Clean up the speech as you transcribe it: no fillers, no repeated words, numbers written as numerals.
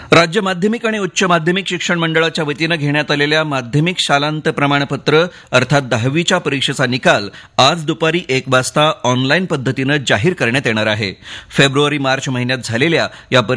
राज्य माध्यमिक आणि उच्च माध्यमिक शिक्षण मंडळाच्या वतीनं घेण्यात आलेल्या माध्यमिक शालांत प्रमाणपत्र अर्थात 10वीच्या परीक्षेचा निकाल आज दुपारी 1 वाजता ऑनलाईन पद्धतीनं जाहीर करण्यात येणार आहे. फेब्रुवारी मार्च महिन्यात झालेल्या या